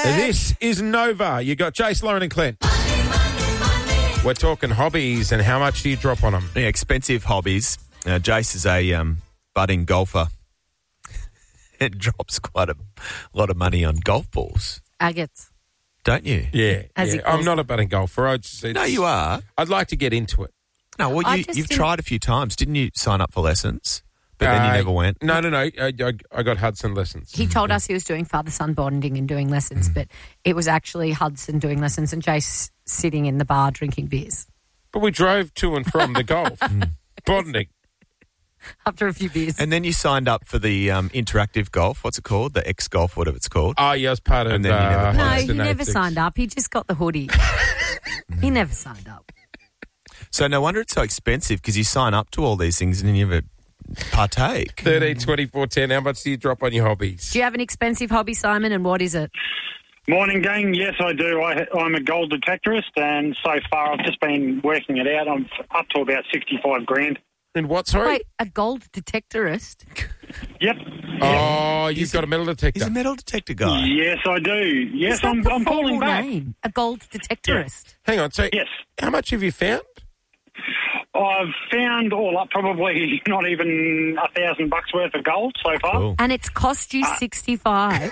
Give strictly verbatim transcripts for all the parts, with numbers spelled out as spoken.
This is Nova. You got Jace, Lauren and Clint. We're talking hobbies and how much do you drop on them? Yeah, expensive hobbies. Uh, Jace is a um, budding golfer. It drops quite a lot of money on golf balls, Agates. don't you? Yeah. As yeah. he I'm calls not a budding golfer. I just, No, you are. I'd like to get into it. No, well, I you, just you've didn't- tried a few times. Didn't you sign up for lessons? But then you Uh, never went. No, no, no. I, I, I got Hudson lessons. He told us he was doing father-son bonding and doing lessons, but it was actually Hudson doing lessons and Jace sitting in the bar drinking beers But we drove to and from the golf. Bonding. after a few beers. And then you signed up for the um, interactive golf. What's it called? The X Golf, whatever it's called. Oh, yeah, I was part of And then you never uh, played. no, he Hudson never eighty-six. signed up. He just got the hoodie. He never signed up. So no wonder it's so expensive because you sign up to all these things and then you never partake. thirteen, twenty-four, ten. How much do you drop on your hobbies? Do you have an expensive hobby, Simon, and what is it? Morning, gang. Yes, I do. I, I'm a gold detectorist, and so far I've just been working it out. I'm up to about sixty-five grand. And what, sorry? Wait, a gold detectorist? Yep. Oh, you've got a metal detector. He's a metal detector guy. Yes, I do. Yes, Is that I'm, the I'm calling formal back. name? A gold detectorist. Hang on. So, Yes. how much have you found? I've found all up probably not even a thousand bucks worth of gold so far. Cool. And it's cost you sixty-five.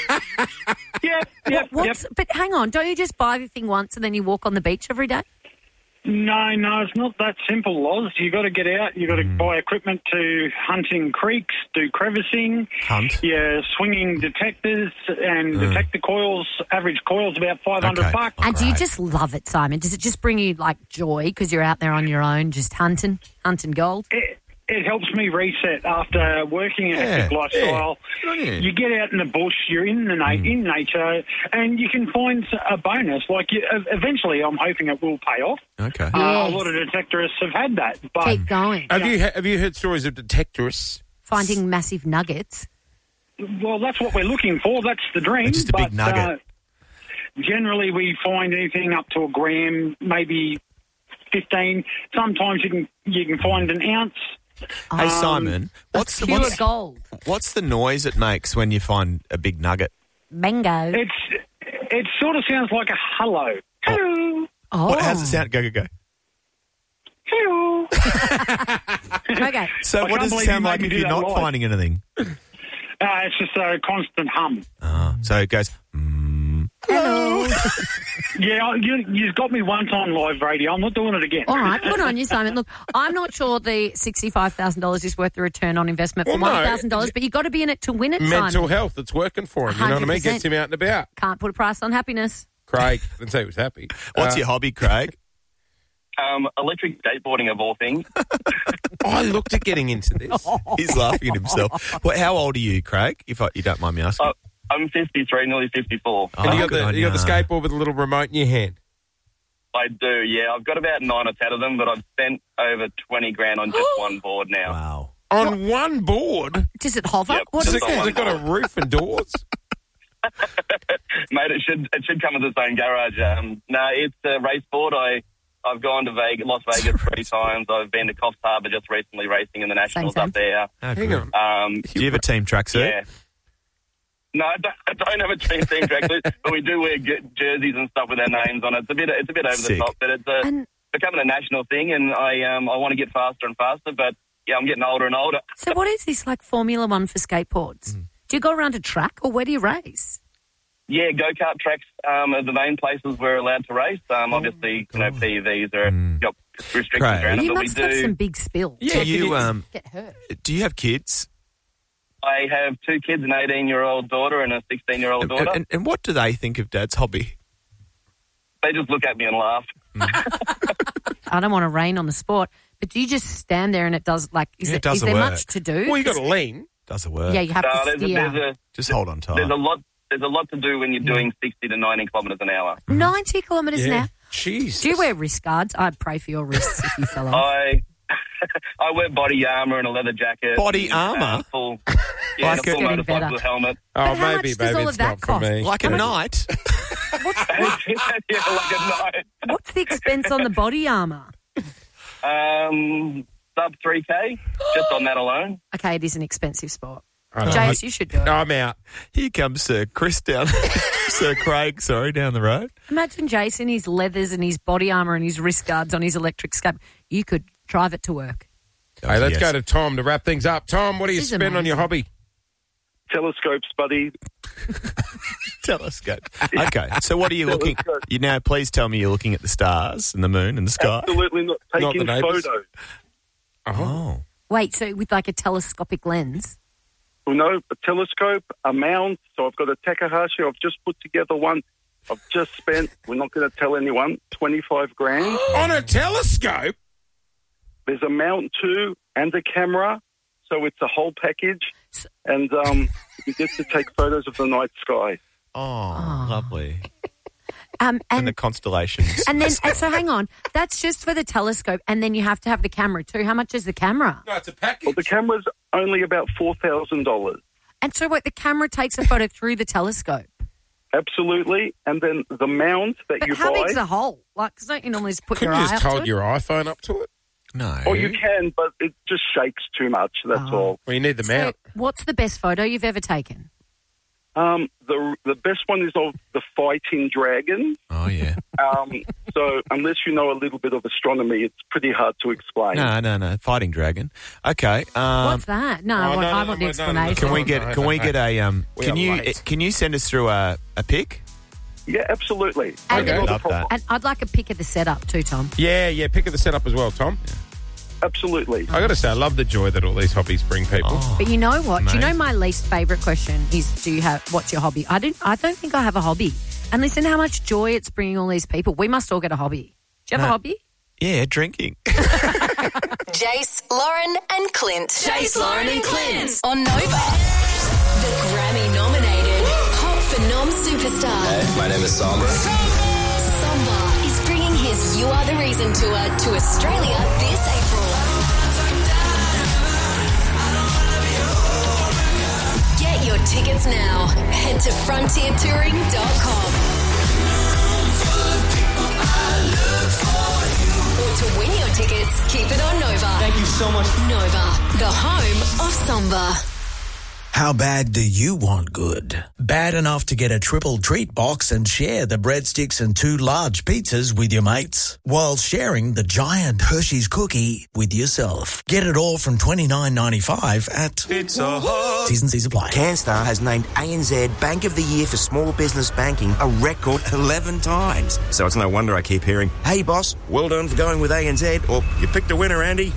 Yep, yep, What's, yep. But hang on, don't you just buy the thing once and then you walk on the beach every day? No, no, it's not that simple, Loz. You got to get out. You got to buy equipment to hunting creeks, do crevicing. Hunt. Yeah, swinging detectors and detector coils. Average coil's about five hundred Okay. bucks. And do you Right. just love it, Simon? Does it just bring you like joy because you're out there on your own just hunting, hunting gold? It, it helps me reset after working an Yeah, active lifestyle. Good on you. You get out in the bush, you're in the na- in nature, and you can find a bonus. Like you, eventually, I'm hoping it will pay off. Okay. Uh, Yes. a lot of detectorists have had that, but Keep going. Have you have you heard stories of detectorists? Finding massive nuggets. well, that's what we're looking for. That's the dream. Just a but, big nugget. Uh, generally, we find anything up to a gram, maybe fifteen. Sometimes you can you can find an ounce. Hey, Simon, what's the, Pure what's, gold. what's the noise it makes when you find a big nugget? Mango. It's it sort of sounds like a hello. Hello. Oh. What, how's it sound? Go, go, go. Hello. Okay. So I what can't does it believe sound you like made if me do you're that not live. finding anything? Uh, it's just a constant hum. Oh, so it goes, mm, Hello. Yeah, you, you've got me once on live radio. I'm not doing it again. All right, good on you, Simon. Look, I'm not sure the sixty-five thousand dollars is worth the return on investment for Well, no. one thousand dollars, but you've got to be in it to win it, Mental Simon. health, it's working for him. You know what I mean? one hundred percent. Gets him out and about. Can't put a price on happiness. Craig, didn't say he was happy. what's Uh, your hobby, Craig? Um, electric skateboarding of all things. I looked at getting into this. He's laughing at himself. Well, how old are you, Craig, if I, you don't mind me asking? Uh, I'm fifty-three, nearly fifty-four. Oh, and you got good the on you got the ya. skateboard with a little remote in your hand. I do, yeah. I've got about nine or ten of them, but I've spent over twenty grand on just one board now. Wow. On one board? Does it hover? Yep. What Has is it, Just has on it got a roof and doors? Mate, it should it should come with its own garage. Um, no, it's a race board. I, I've gone to Vegas, Las Vegas three times. I've been to Coffs Harbour just recently racing in the Nationals same. up there. How Hang good. on. Um, Do you have a team tracksuit? yeah. No, I don't, I don't have a team team tracksuit, but we do wear g- jerseys and stuff with our names on it. It's a bit it's a bit over Sick. the top, but it's a, And becoming a national thing, and I um I want to get faster and faster, but yeah, I'm getting older and older. so what is this like Formula One for skateboards? Mm. Do you go around a track or where do you race? Yeah, go-kart tracks um, are the main places we're allowed to race. Um, obviously, you know, P Vs are Mm. got restrictions Craig. around them, You but we must have do. some big spills. Do Yeah, you can you- um Get hurt. do you have kids? I have two kids, an eighteen-year-old daughter and a sixteen-year-old And, daughter. and, and what do they think of Dad's hobby? They just look at me and laugh. I don't want to rain on the sport, but do you just stand there and it does like is, Yeah, it it, does is the there work. much to do? Well, you got to lean. Does it work? Yeah, you have No, to there's, a, steer. there's a Just hold on tight. there's a lot there's a lot to do when you're doing sixty to ninety kilometres an hour. ninety kilometres an Yeah. hour. Jesus. Do you wear wrist guards? I'd pray for your wrists if you fell off. I I wear body armour and a leather jacket. Body and, armour? Uh, full, yeah, Like and a a- full Getting motorcycle better. helmet. Oh, But how maybe, much does maybe all it's of that not for cost? me. like a knight. yeah, like a night. What's the expense on the body armour? Um, sub three K, just on that alone. Okay, it is an expensive sport. I don't Jace, know. you should do it. I'm out. Here comes Sir Chris down, Sir Craig, sorry, down the road. Imagine Jason, his leathers and his body armour and his wrist guards on his electric scope. You could drive it to work. Hey, let's Yes. go to Tom to wrap things up. Tom, what do you This is spend on your hobby? Telescopes, buddy. Telescope. Okay, so what are you looking? Telescope. You now, please tell me you're looking at the stars and the moon and the sky. Absolutely not Not taking the neighbours? photos. Oh, Wait, so with like a telescopic lens? Well, no, a telescope, a mount. So I've got a Takahashi. I've just put together one. I've just spent, we're not going to tell anyone, twenty-five grand. On a telescope? There's a mount too and a camera. So it's a whole package. And um, you get to take photos of the night sky. oh, lovely. Um, And and the constellations. and then and so hang on, that's just for the telescope, and then you have to have the camera too. How much is the camera? No, it's a package. Well, the camera's only about four thousand dollars. And so what? The camera takes a photo through the telescope. Absolutely. And then the mount that But you how buy. big's the hole? Like, because don't you normally just put Couldn't your you eye just up hold to it? your iPhone up to it? No. Or you can, but it just shakes too much. That's Oh. all. Well, you need the So mount. what's the best photo you've ever taken? Um, the the best one is of the fighting dragon. Oh, yeah. Um, so unless you know a little bit of astronomy, it's pretty hard to explain. No, no, no. Fighting dragon. Okay. Um, What's that? No, oh, I want, no, I no, want no, the no, no, explanation. can we no, get? no, Can no, we no. get a? Um, We can are you? late. Can you send us through a a pic? Yeah, absolutely. And Okay. Not a Love problem. that. And I'd like a pic of the setup too, Tom. Yeah, yeah. Pick of the setup as well, Tom. Absolutely. I got to say, I love the joy that all these hobbies bring people. Oh, But you know what? Do you know amazing. my least favourite question is, do you have, what's your hobby? I don't, I don't think I have a hobby. And listen how much joy it's bringing all these people. We must all get a hobby. Do you have No. a hobby? Yeah, drinking. Jace, Lauren, and Clint. Jace, Lauren, and Clint on Nova. The Grammy nominated Hot for Nom superstar. Hey, my name is Samba. Samba is bringing his You Are the Reason tour to Australia this April. Get your tickets now. Head to frontier touring dot com. Or to win your tickets, keep it on Nova. Thank you so much. Nova, the home of Samba. How bad do you want good? Bad enough to get a triple treat box and share the breadsticks and two large pizzas with your mates, while sharing the giant Hershey's cookie with yourself. Get it all from twenty-nine ninety-five at Pizza Hut. T's and C's apply. CanStar has named A N Z Bank of the Year for Small Business Banking a record eleven times. So it's no wonder I keep hearing, hey boss, well done for going with A N Z, or you picked a winner, Andy.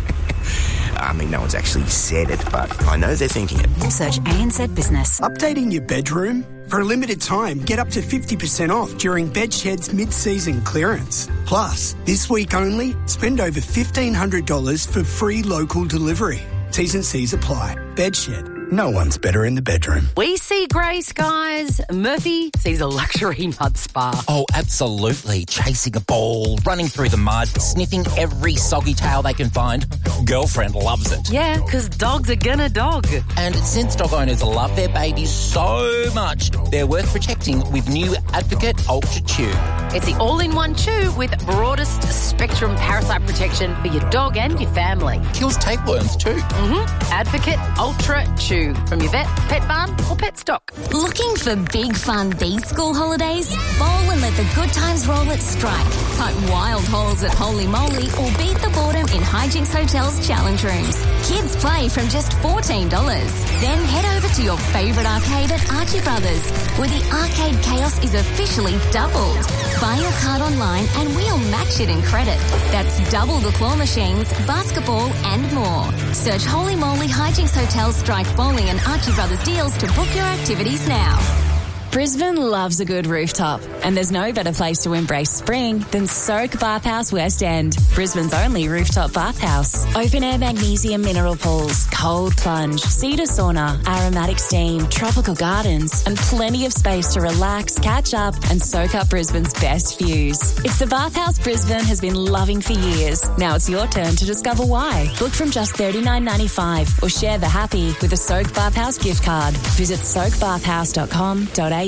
I mean, no one's actually said it, but I know they're thinking it. Search A N Z Business. Updating your bedroom? For a limited time, get up to fifty percent off during Bedshed's mid-season clearance. Plus, this week only, spend over fifteen hundred dollars for free local delivery. T's and C's apply. Bedshed. No one's better in the bedroom. We see grey skies. Murphy sees a luxury mud spa. Oh, absolutely. Chasing a ball, running through the mud, sniffing every soggy tail they can find. Girlfriend loves it. Yeah, because dogs are gonna dog. And since dog owners love their babies so much, they're worth protecting with new Advocate Ultra Chew. It's the all-in-one chew with broadest spectrum parasite protection for your dog and your family. Kills tapeworms too. Mm-hmm. Advocate Ultra Chew from your vet, pet barn or pet stock. Looking for big fun these school holidays? Bowl and let the good times roll at Strike. Cut wild holes at Holy Moly or beat the boredom in Hijinks Hotel's challenge rooms. Kids play from just fourteen dollars. Then head over to your favourite arcade at Archie Brothers, where the arcade chaos is officially doubled. Buy your card online and we'll match it in credit. That's double the claw machines, basketball and more. Search Holy Moly Hijinks Hotel Strike Bowling and Archie Brothers deals to book your activities now. Brisbane loves a good rooftop, and there's no better place to embrace spring than Soak Bathhouse West End, Brisbane's only rooftop bathhouse. Open air magnesium mineral pools, cold plunge, cedar sauna, aromatic steam, tropical gardens, and plenty of space to relax, catch up, and soak up Brisbane's best views. It's the bathhouse Brisbane has been loving for years. Now it's your turn to discover why. Book from just thirty-nine ninety-five or share the happy with a Soak Bathhouse gift card. Visit soak bathhouse dot com dot a u.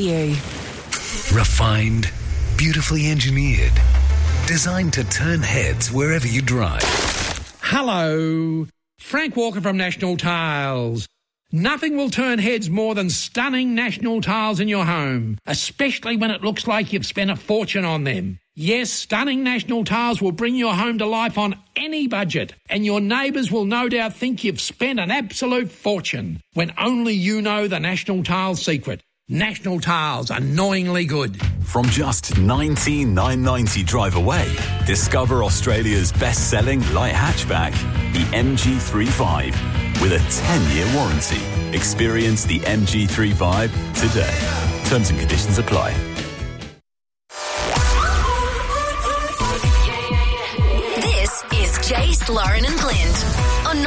Refined, beautifully engineered, designed to turn heads wherever you drive. Hello, Frank Walker from National Tiles. Nothing will turn heads more than stunning National tiles in your home, especially when it looks like you've spent a fortune on them. Yes, stunning National tiles will bring your home to life on any budget, and your neighbours will no doubt think you've spent an absolute fortune when only you know the National Tiles secret. National Tiles, annoyingly good. From just nineteen thousand nine hundred ninety drive away, discover Australia's best-selling light hatchback, the M G thirty-five, with a ten-year warranty. Experience the M G thirty-five today. Terms and conditions apply. This is Jace, Lauren and Clint on